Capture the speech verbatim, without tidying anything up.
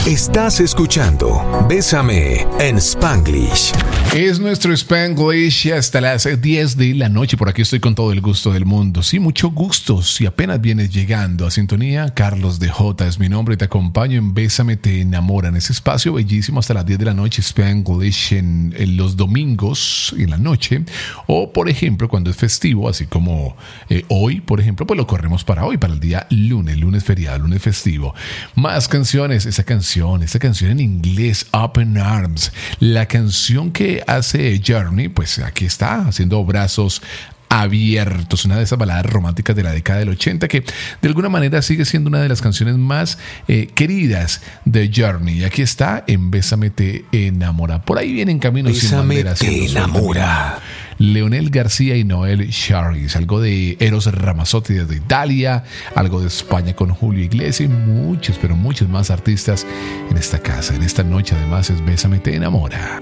Estás escuchando Bésame en Spanglish. Es nuestro Spanglish hasta las diez de la noche. Por aquí estoy con todo el gusto del mundo. Sí, mucho gusto. Si apenas vienes llegando a sintonía, Carlos de J es mi nombre y te acompaño en Bésame te enamora, en ese espacio bellísimo hasta las diez de la noche, Spanglish en, en los domingos en la noche. O, por ejemplo, cuando es festivo, así como eh, hoy, por ejemplo, pues lo corremos para hoy, para el día lunes, lunes feriado, lunes festivo. Más canciones, esa canción, esa canción en inglés, Open Arms, la canción que hace Journey, pues aquí está, haciendo brazos abiertos, una de esas baladas románticas de la década del ochenta que de alguna manera sigue siendo una de las canciones más eh, queridas de Journey. Y aquí está en Bésame te enamora. Por ahí vienen Caminos sin Banderas. Bésame te enamora. Leonel García y Noel Charis, algo de Eros Ramazzotti desde Italia, algo de España con Julio Iglesias y muchos, pero muchos más artistas en esta casa, en esta noche. Además es Bésame te enamora.